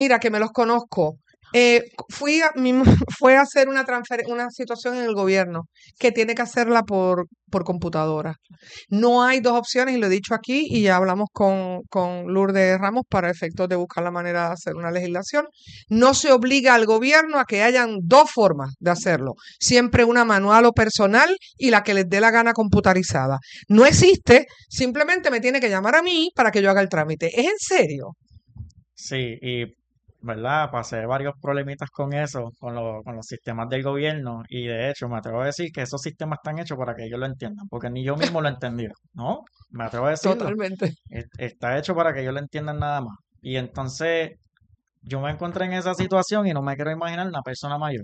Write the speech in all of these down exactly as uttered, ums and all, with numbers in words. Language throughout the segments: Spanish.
Mira, que me los conozco. Eh, fui a, mi, fue a hacer una, transfer, una situación en el gobierno que tiene que hacerla por, por computadora. No hay dos opciones, y lo he dicho aquí, y ya hablamos con, con Lourdes Ramos para efectos de buscar la manera de hacer una legislación. No se obliga al gobierno a que hayan dos formas de hacerlo. Siempre una manual o personal y la que les dé la gana computarizada. No existe, simplemente me tiene que llamar a mí para que yo haga el trámite. ¿Es en serio? Sí, y ¿verdad? Pasé varios problemitas con eso, con, lo- con los sistemas del gobierno, y de hecho me atrevo a decir que esos sistemas están hechos para que ellos lo entiendan, porque ni yo mismo lo he entendido, ¿no? Me atrevo a decirlo. Totalmente. Es- Está hecho para que ellos lo entiendan nada más. Y entonces yo me encontré en esa situación y no me quiero imaginar una persona mayor,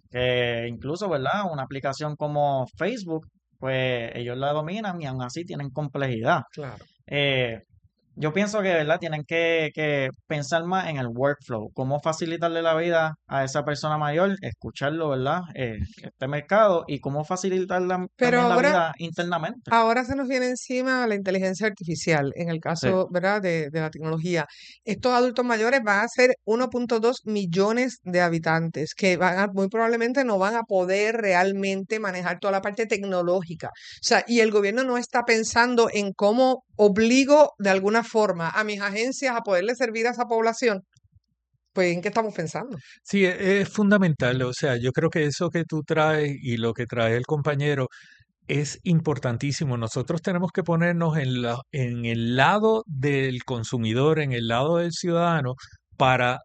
que incluso, ¿verdad? Una aplicación como Facebook, pues ellos la dominan y aún así tienen complejidad. Claro. Eh, yo pienso que, ¿verdad? Tienen que, que pensar más en el workflow, cómo facilitarle la vida a esa persona mayor, escucharlo, ¿verdad? Eh, este mercado y cómo facilitarle Pero también la ahora, vida internamente. ahora se nos viene encima la inteligencia artificial, en el Sí, caso, ¿verdad?, de, de la tecnología. Estos adultos mayores van a ser uno punto dos millones de habitantes que van a, muy probablemente no van a poder realmente manejar toda la parte tecnológica. O sea, y el gobierno no está pensando en cómo obligo de alguna forma a mis agencias a poderle servir a esa población. Pues, ¿en qué estamos pensando? Sí, e- es fundamental. O sea, yo creo que eso que tú traes y lo que trae el compañero es importantísimo. Nosotros tenemos que ponernos en la, en el lado del consumidor, en el lado del ciudadano, para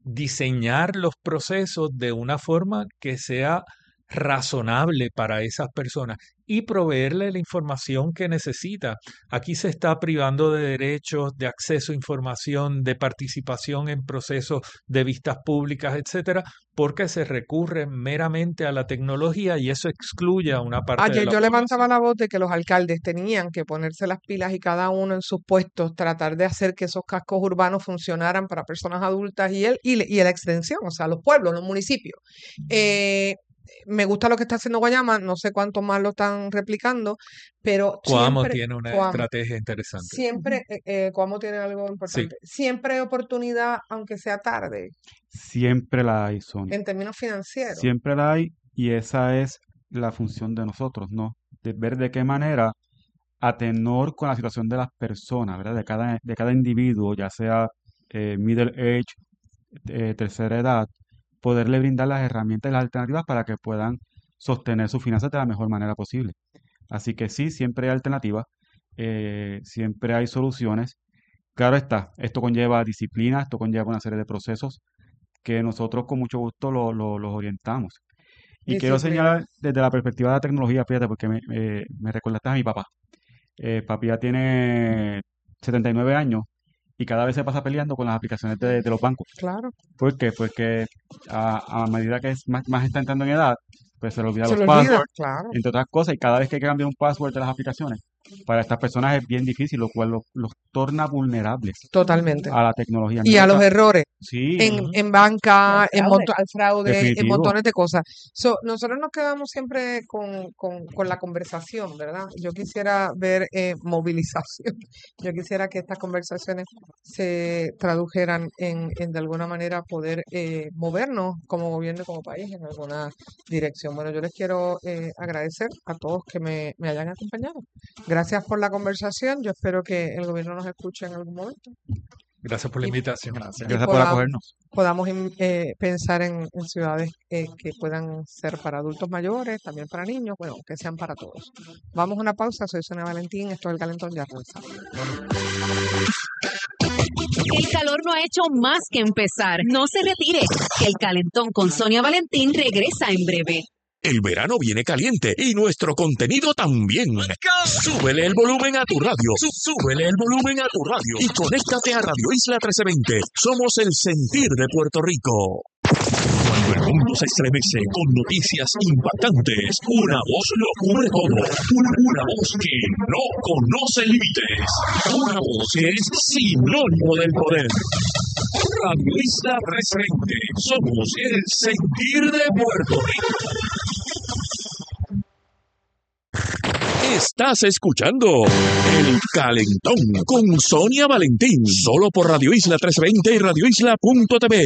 diseñar los procesos de una forma que sea razonable para esas personas y proveerle la información que necesita. Aquí se está privando de derechos, de acceso a información, de participación en procesos de vistas públicas, etcétera, porque se recurre meramente a la tecnología y eso excluye a una parte de Ayer la yo población. levantaba la voz de que los alcaldes tenían que ponerse las pilas y cada uno en sus puestos tratar de hacer que esos cascos urbanos funcionaran para personas adultas y, el, y, le- y la extensión, o sea, los pueblos, los municipios. Eh, Me gusta lo que está haciendo Guayama, no sé cuánto más lo están replicando, pero Coamo siempre, tiene una Coamo, estrategia interesante. siempre, eh, eh, Coamo tiene algo Sí, importante, siempre hay oportunidad, aunque sea tarde, Siempre la hay, Sonia. en términos financieros. Siempre la hay y esa es la función de nosotros, ¿no? De ver de qué manera, a tenor con la situación de las personas, ¿verdad? De cada, de cada individuo, ya sea eh, middle age, eh, tercera edad, poderle brindar las herramientas y las alternativas para que puedan sostener sus finanzas de la mejor manera posible. Así que sí, siempre hay alternativas, eh, siempre hay soluciones. Claro está, esto conlleva disciplina, esto conlleva una serie de procesos que nosotros con mucho gusto lo- lo- los orientamos. Y quiero Disciplina. señalar desde la perspectiva de la tecnología, fíjate, porque me, me, me recordaste a mi papá. Eh, papi ya tiene setenta y nueve años y cada vez se pasa peleando con las aplicaciones de, de los bancos. Claro, ¿Por qué? Porque a, a medida que es más, más está entrando en edad, pues se le olvida se los lo olvida, passwords, claro, entre otras cosas, y cada vez que hay que cambiar un password de las aplicaciones, para estas personas es bien difícil, lo cual los, los torna vulnerables totalmente. a la tecnología. A mí Y me a los toca, errores sí, en, ujú, en Y al banca, en fraude. monto- al fraude, en definitivo. montones de cosas. So, nosotros nos quedamos siempre con, con, con la conversación, ¿verdad? Yo quisiera ver eh, movilización. Yo quisiera que estas conversaciones se tradujeran en, en de alguna manera poder eh, movernos como gobierno y como país en alguna dirección. Bueno, yo les quiero eh, agradecer a todos que me, me hayan acompañado. Gracias por la conversación. Yo espero que el gobierno nos escuche en algún momento gracias por la y, invitación. gracias. y Gracias por podamos, acogernos. podamos in- eh, pensar en, en ciudades eh, que puedan ser para adultos mayores, también para niños, bueno, que sean para todos. Vamos a una pausa. Soy Sonia Valentín. Esto es El Calentón, ya regresamos. El calor no ha hecho más que empezar. No se retire. El calentón con Sonia Valentín regresa en breve. El verano viene caliente y nuestro contenido también. Súbele el volumen a tu radio. Sú- Súbele el volumen a tu radio. Y conéctate a Radio Isla trece veinte. Somos el sentir de Puerto Rico. Cuando el mundo se estremece con noticias impactantes, una voz lo cubre todo. Una, una voz que no conoce límites. Una voz que es sinónimo del poder. Radio Isla trece veinte. Somos el sentir de Puerto Rico. Estás escuchando El Calentón con Sonia Valentín, solo por Radio Isla trescientos veinte y Radio Isla punto t v.